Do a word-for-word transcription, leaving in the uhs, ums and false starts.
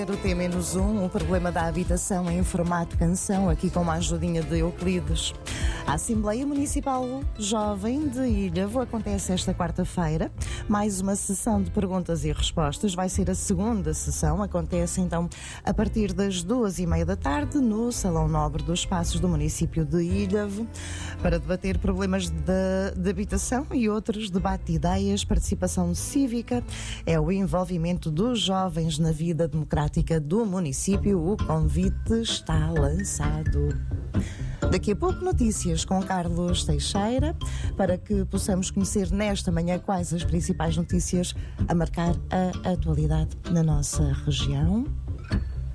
O T menos um, o problema da habitação em formato canção, aqui com uma ajudinha de Euclides. A Assembleia Municipal Jovem de Ilhavo acontece esta quarta-feira. Mais uma sessão de perguntas e respostas. Vai ser a segunda sessão. Acontece então a partir das duas e meia da tarde no Salão Nobre dos Passos do município de Ilhavo, para debater problemas de, de habitação e outros, debate de ideias, participação cívica. É o envolvimento dos jovens na vida democrática do município. O convite está lançado. Daqui a pouco notícias com Carlos Teixeira, para que possamos conhecer nesta manhã quais as principais notícias a marcar a atualidade na nossa região.